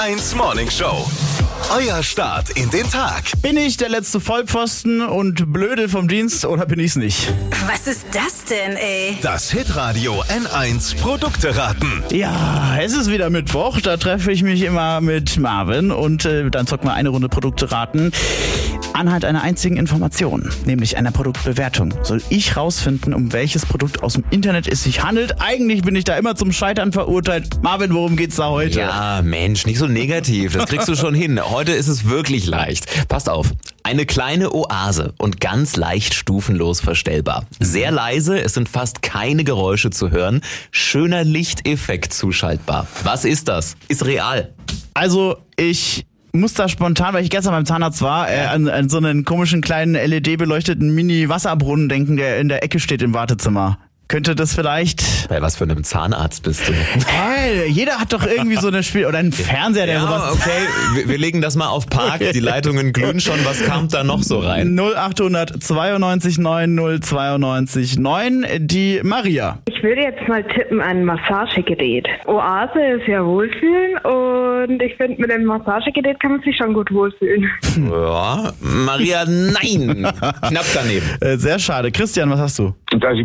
1 Morning Show. Euer Start in den Tag. Bin ich der letzte Vollpfosten und Blödel vom Dienst oder bin ich's nicht? Was ist das denn, ey? Das Hitradio N1 Produkte raten. Ja, es ist wieder Mittwoch, da treffe ich mich immer mit Marvin und dann zocken wir eine Runde Produkte raten. Anhand einer einzigen Information, nämlich einer Produktbewertung, soll ich rausfinden, um welches Produkt aus dem Internet es sich handelt. Eigentlich bin ich da immer zum Scheitern verurteilt. Marvin, worum geht's da heute? Ja, Mensch, nicht so negativ. Das kriegst du schon hin. Heute ist es wirklich leicht. Passt auf. Eine kleine Oase und ganz leicht stufenlos verstellbar. Sehr leise, es sind fast keine Geräusche zu hören. Schöner Lichteffekt zuschaltbar. Was ist das? Ist real. Also, ich muss da spontan, weil ich gestern beim Zahnarzt war, an so einen komischen kleinen LED-beleuchteten Mini-Wasserbrunnen denken, der in der Ecke steht im Wartezimmer. Könnte das vielleicht... Bei was für einem Zahnarzt bist du? Hey, jeder hat doch irgendwie so eine Spiel... Oder einen Fernseher, der sowas... Ja, okay. Wir legen das mal auf Park. Okay. Die Leitungen glühen schon. Was kam da noch so rein? 0800 92 9 092 9, die Maria. Ich würde jetzt mal tippen an Massagegerät. Oase ist ja Wohlfühlen und ich finde, mit dem Massagegerät kann man sich schon gut wohlfühlen. Ja, Maria, nein. Knapp daneben. Sehr schade. Christian, was hast du? Da